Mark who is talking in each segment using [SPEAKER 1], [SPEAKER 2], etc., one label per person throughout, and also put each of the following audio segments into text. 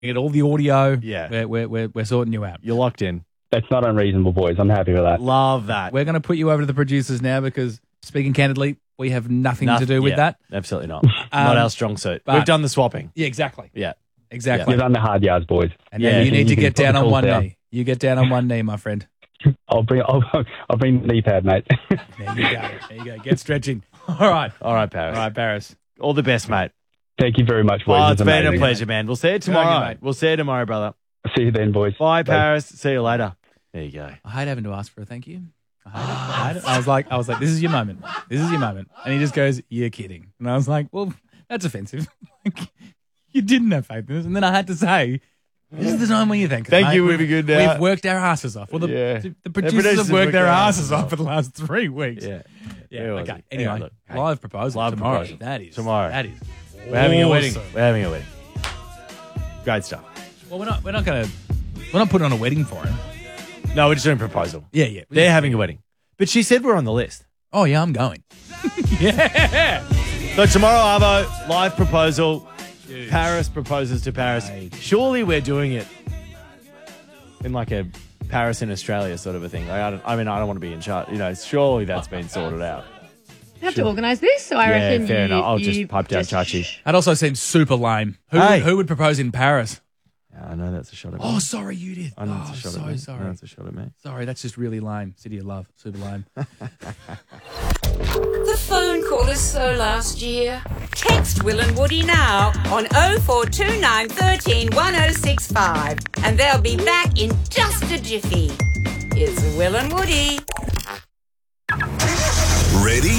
[SPEAKER 1] get all the audio.
[SPEAKER 2] Yeah.
[SPEAKER 1] We're sorting you out.
[SPEAKER 2] You're locked in.
[SPEAKER 3] That's not unreasonable, boys. I'm happy with that.
[SPEAKER 2] Love that.
[SPEAKER 1] We're going to put you over to the producers now because, speaking candidly, we have nothing to do with that.
[SPEAKER 2] Absolutely not. Not our strong suit.
[SPEAKER 1] but-
[SPEAKER 2] We've done the swapping.
[SPEAKER 1] Yeah, exactly.
[SPEAKER 2] Yeah.
[SPEAKER 1] Exactly.
[SPEAKER 3] You've done the hard yards, boys.
[SPEAKER 1] And now you need to
[SPEAKER 3] can
[SPEAKER 1] get
[SPEAKER 3] put
[SPEAKER 1] down
[SPEAKER 3] the
[SPEAKER 1] on
[SPEAKER 3] tools
[SPEAKER 1] one
[SPEAKER 3] down.
[SPEAKER 1] knee. You get down on one knee, my friend.
[SPEAKER 3] I'll bring the knee pad, mate.
[SPEAKER 1] There you go. Get stretching. All right,
[SPEAKER 2] Paris. All the best, mate.
[SPEAKER 3] Thank you very much, boys.
[SPEAKER 2] Oh,
[SPEAKER 3] It's
[SPEAKER 2] it's been a
[SPEAKER 3] amazing.
[SPEAKER 2] pleasure, man. We'll see you tomorrow.
[SPEAKER 1] mate.
[SPEAKER 2] We'll see you tomorrow, brother.
[SPEAKER 3] See you then, boys.
[SPEAKER 2] Bye, Paris. See you later. There you go.
[SPEAKER 1] I hate having to ask for a thank you. I hate it. I was like, this is your moment. This is your moment. And he just goes, "You're kidding." And I was like, well, that's offensive. Like, you didn't have faith in us. And then I had to say, this is the time when you thank us.
[SPEAKER 2] Thank
[SPEAKER 1] mate.
[SPEAKER 2] you would be good now.
[SPEAKER 1] We've worked our asses off. Well, the producers
[SPEAKER 2] producers
[SPEAKER 1] have worked their asses off for the last 3 weeks.
[SPEAKER 2] Yeah.
[SPEAKER 1] Okay. Anyway,
[SPEAKER 2] look, hey.
[SPEAKER 1] live proposal tomorrow.
[SPEAKER 2] proposal.
[SPEAKER 1] That is
[SPEAKER 2] Tomorrow.
[SPEAKER 1] That is.
[SPEAKER 2] We're having a wedding.
[SPEAKER 1] awesome.
[SPEAKER 2] We're having a wedding. Great stuff.
[SPEAKER 1] Well, we're not putting on a wedding for him.
[SPEAKER 2] No, we're just doing a proposal.
[SPEAKER 1] Yeah.
[SPEAKER 2] They're having a wedding. But she said we're on the list.
[SPEAKER 1] Oh yeah, I'm going. Yeah.
[SPEAKER 2] So tomorrow, Arvo, live proposal. Paris proposes to Paris. Surely we're doing it in like a Paris in Australia sort of a thing. Like, I don't want to be in charge. Surely that's been sorted out.
[SPEAKER 4] You have to organise this, so I reckon
[SPEAKER 2] fair enough. I'll
[SPEAKER 4] you
[SPEAKER 2] just pipe down Chachi.
[SPEAKER 1] That also seems super lame. Who would propose in Paris?
[SPEAKER 2] I know that's a shot at me.
[SPEAKER 1] Oh, sorry, you did.
[SPEAKER 2] I know it's a shot at me.
[SPEAKER 1] Sorry.
[SPEAKER 2] I know it's a shot at me.
[SPEAKER 1] Sorry, that's just really lame. City of Love, super lame.
[SPEAKER 5] The phone call is so last year. Text Will and Woody now on 0429 13 1065 and they'll be back in just a jiffy. It's Will and Woody.
[SPEAKER 6] Ready?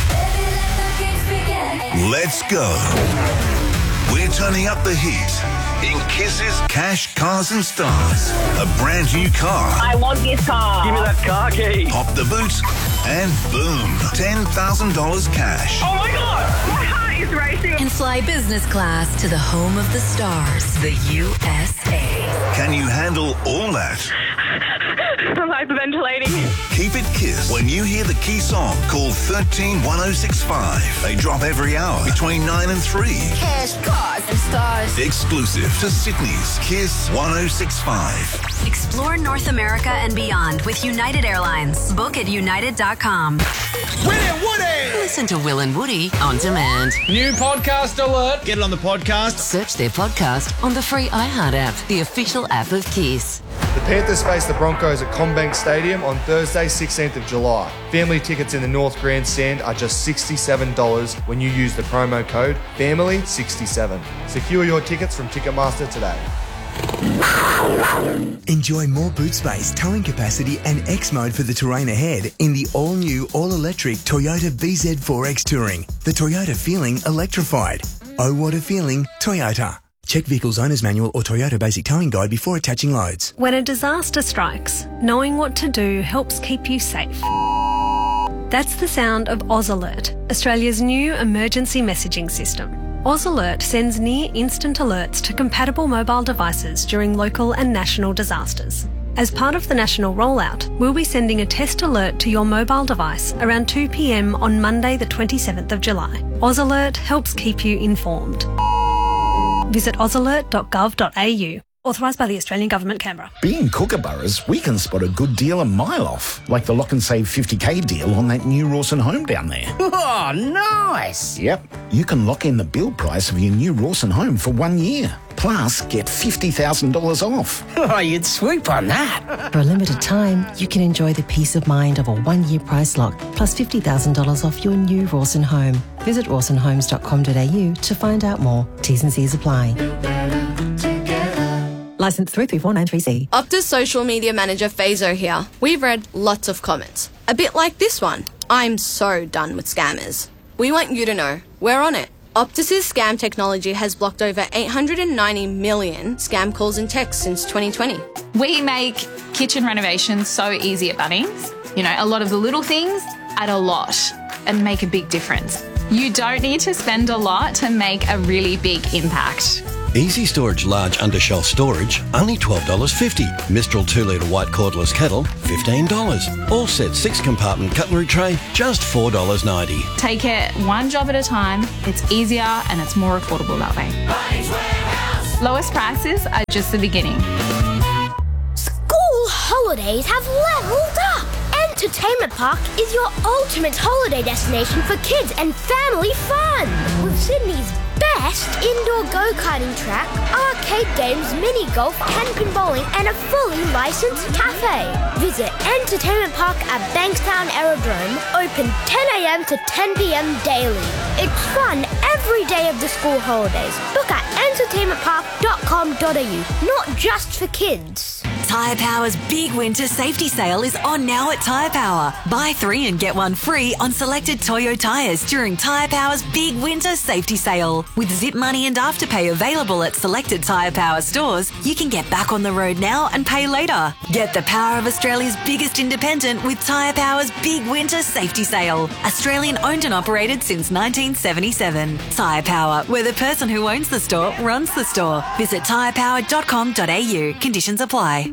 [SPEAKER 6] Let's go. We're turning up the heat in Kisses, Cash, Cars and Stars. A brand new car.
[SPEAKER 7] I want this car. Give me that car key.
[SPEAKER 6] Pop the boot and boom, $10,000 cash.
[SPEAKER 7] Oh my God, my heart is racing.
[SPEAKER 8] And fly business class to the home of the stars, the USA.
[SPEAKER 6] Can you handle all that?
[SPEAKER 7] I'm hyperventilating.
[SPEAKER 6] Keep it Kiss. When you hear the key song, call 131065. They drop every hour between 9 and 3.
[SPEAKER 8] Cash, cars, and stars.
[SPEAKER 6] Exclusive to Sydney's Kiss 1065.
[SPEAKER 8] Explore North America and beyond with United Airlines. Book at united.com.
[SPEAKER 6] Will and Woody!
[SPEAKER 8] Listen to Will and Woody on demand.
[SPEAKER 1] New podcast alert.
[SPEAKER 2] Get it on the podcast.
[SPEAKER 8] Search their podcast on the free iHeart app, the official app of Kiss.
[SPEAKER 9] The Panthers face the Broncos at CommBank Stadium on Thursday, 16th of July. Family tickets in the North Grandstand are just $67 when you use the promo code FAMILY67. Secure your tickets from Ticketmaster today.
[SPEAKER 10] Enjoy more boot space, towing capacity and X mode for the terrain ahead in the all-new, all-electric Toyota BZ4X Touring. The Toyota feeling electrified. Oh, what a feeling, Toyota. Check vehicle's owner's manual or Toyota basic towing guide before attaching loads.
[SPEAKER 11] When a disaster strikes, knowing what to do helps keep you safe. That's the sound of Oz Alert, Australia's new emergency messaging system. Oz Alert sends near-instant alerts to compatible mobile devices during local and national disasters. As part of the national rollout, we'll be sending a test alert to your mobile device around 2 p.m. on Monday the 27th of July. Oz Alert helps keep you informed. Visit ozalert.gov.au. Authorised by the Australian Government, Canberra.
[SPEAKER 12] Being Kookaburras, we can spot a good deal a mile off, like the Lock and Save 50k deal on that new Rawson home down there.
[SPEAKER 13] Oh, nice!
[SPEAKER 12] Yep, you can lock in the build price of your new Rawson home for 1 year. Plus, get $50,000 off.
[SPEAKER 13] Oh, you'd swoop on that.
[SPEAKER 14] For a limited time, you can enjoy the peace of mind of a 1-year price lock, plus $50,000 off your new Rawson home. Visit rawsonhomes.com.au to find out more. T's and C's apply. Licence 334936C.
[SPEAKER 15] Optus social media manager Fazo here. We've read lots of comments. A bit like this one. I'm so done with scammers. We want you to know, we're on it. Optus's scam technology has blocked over 890 million scam calls and texts since 2020.
[SPEAKER 16] We make kitchen renovations so easy at Bunnings. You know, a lot of the little things add a lot and make a big difference. You don't need to spend a lot to make a really big impact.
[SPEAKER 17] Easy Storage Large Undershelf Storage, only $12.50. Mistral 2-litre white cordless kettle, $15. All set 6-compartment cutlery tray, just $4.90.
[SPEAKER 16] Take it one job at a time. It's easier and it's more affordable that way.
[SPEAKER 18] Bunnings Warehouse.
[SPEAKER 16] Lowest prices are just the beginning.
[SPEAKER 18] School holidays have leveled up. Entertainment Park is your ultimate holiday destination for kids and family fun. With Sydney's best indoor go-karting track, arcade games, mini golf, camping, bowling, and a fully licensed cafe. Visit Entertainment Park at Bankstown Aerodrome, open 10 a.m. to 10 p.m. daily. It's fun every day of the school holidays. Book at entertainmentpark.com.au, not just for kids.
[SPEAKER 19] Tyre Power's big winter safety sale is on now at Tyre Power. Buy 3 and get 1 free on selected Toyo tyres during Tyre Power's big winter safety sale. With Zip Money and Afterpay available at selected Tyre Power stores, you can get back on the road now and pay later. Get the power of Australia's biggest independent with Tyre Power's big winter safety sale. Australian owned and operated since 1977. Tyre Power, where the person who owns the store runs the store. Visit tyrepower.com.au. Conditions apply.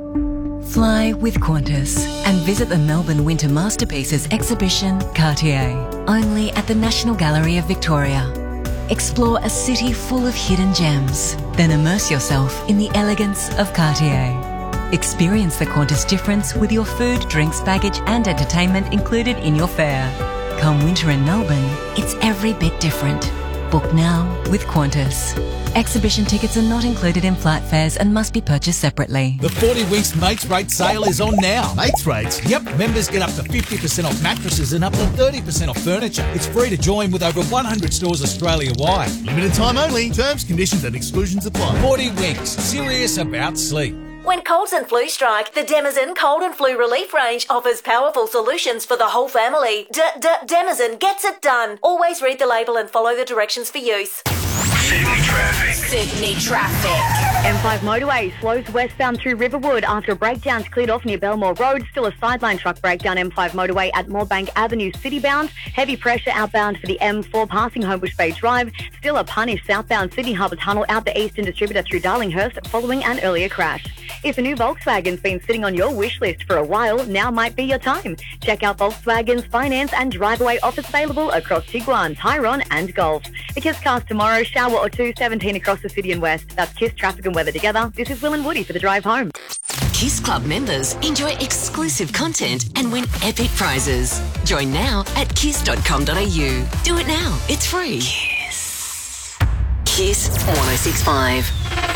[SPEAKER 20] Fly with Qantas and visit the Melbourne Winter Masterpieces exhibition, Cartier, only at the National Gallery of Victoria. Explore a city full of hidden gems, then immerse yourself in the elegance of Cartier. Experience the Qantas difference with your food, drinks, baggage and entertainment included in your fare. Come winter in Melbourne, it's every bit different. Book now with Qantas. Exhibition tickets are not included in flight fares and must be purchased separately.
[SPEAKER 21] The 40 Weeks Mates Rate sale is on now. Mates Rates? Yep. Members get up to 50% off mattresses and up to 30% off furniture. It's free to join with over 100 stores Australia-wide. Limited time only. Terms, conditions and exclusions apply. 40 Weeks. Serious about sleep.
[SPEAKER 22] When colds and flu strike, the Denizen Cold and Flu Relief range offers powerful solutions for the whole family. Denizen gets it done. Always read the label and follow the directions for use.
[SPEAKER 6] Sydney traffic.
[SPEAKER 22] Sydney traffic.
[SPEAKER 23] M5 motorway slows westbound through Riverwood after a breakdown's cleared off near Belmore Road. Still a sideline truck breakdown M5 motorway at Moorebank Avenue citybound. Heavy pressure outbound for the M4 passing Homebush Bay Drive. Still a punish southbound Sydney Harbour Tunnel out the Eastern Distributor through Darlinghurst following an earlier crash. If a new Volkswagen's been sitting on your wish list for a while, now might be your time. Check out Volkswagen's finance and drive-away offers available across Tiguan, Tyrone and Golf. The Kiss Cast tomorrow, shower or two, 17 across the city and west. That's Kiss traffic and weather together. This is Will and Woody for the drive home.
[SPEAKER 19] Kiss Club members enjoy exclusive content and win epic prizes. Join now at kiss.com.au. Do it now. It's free. Kiss. Kiss 106.5.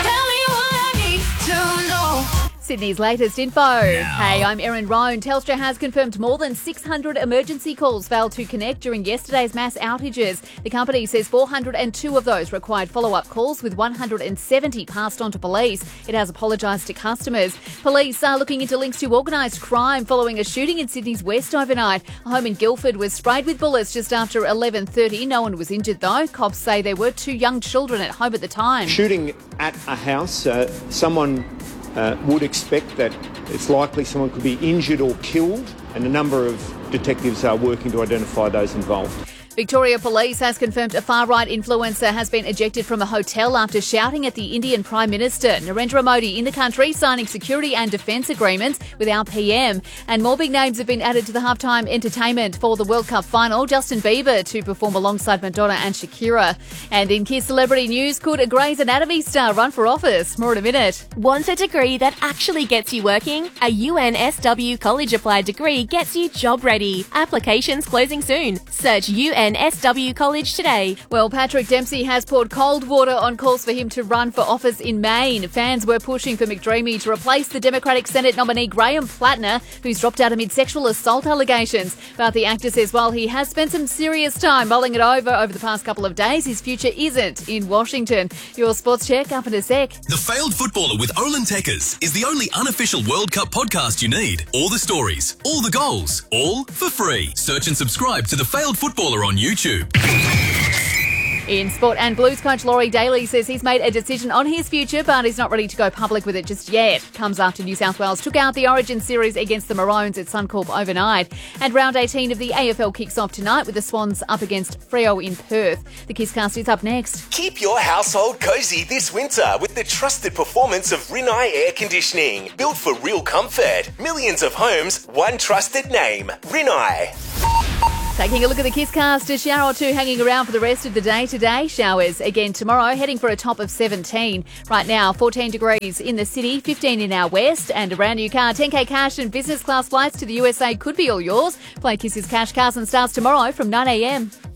[SPEAKER 24] Sydney's latest info. Hey, I'm Erin Roan. Telstra has confirmed more than 600 emergency calls failed to connect during yesterday's mass outages. The company says 402 of those required follow-up calls, with 170 passed on to police. It has apologised to customers. Police are looking into links to organised crime following a shooting in Sydney's west overnight. A home in Guildford was sprayed with bullets just after 11:30. No one was injured though. Cops say there were 2 young children at home at the time.
[SPEAKER 25] Shooting at a house, someone would expect that it's likely someone could be injured or killed, and a number of detectives are working to identify those involved.
[SPEAKER 24] Victoria Police has confirmed a far-right influencer has been ejected from a hotel after shouting at the Indian Prime Minister. Narendra Modi in the country signing security and defence agreements with our PM. And more big names have been added to the halftime entertainment for the World Cup final. Justin Bieber to perform alongside Madonna and Shakira. And in Kiss Celebrity News, could a Grey's Anatomy star run for office? More in a minute.
[SPEAKER 26] Want a degree that actually gets you working? A UNSW college applied degree gets you job ready. Applications closing soon. Search UNSW College today.
[SPEAKER 24] Well, Patrick Dempsey has poured cold water on calls for him to run for office in Maine. Fans were pushing for McDreamy to replace the Democratic Senate nominee Graham Plattner, who's dropped out amid sexual assault allegations. But the actor says while he has spent some serious time mulling it over the past couple of days, his future isn't in Washington. Your sports check up in a sec.
[SPEAKER 27] The Failed Footballer with Olin Tekkers is the only unofficial World Cup podcast you need. All the stories, all the goals, all for free. Search and subscribe to The Failed Footballer on YouTube.
[SPEAKER 24] In sport, and Blues coach Laurie Daly says he's made a decision on his future, but he's not ready to go public with it just yet. Comes after New South Wales took out the Origin series against the Maroons at Suncorp overnight. And round 18 of the AFL kicks off tonight with the Swans up against Freo in Perth. The Kisscast is up next.
[SPEAKER 28] Keep your household cosy this winter with the trusted performance of Rinnai Air Conditioning. Built for real comfort. Millions of homes, one trusted name. Rinnai.
[SPEAKER 24] Taking a look at the Kisscast, a shower or two hanging around for the rest of the day today. Showers again tomorrow, heading for a top of 17. Right now, 14 degrees in the city, 15 in our west, and a brand new car, 10k cash and business class flights to the USA could be all yours. Play Kisses Cash Cars and Stars tomorrow from 9 a.m.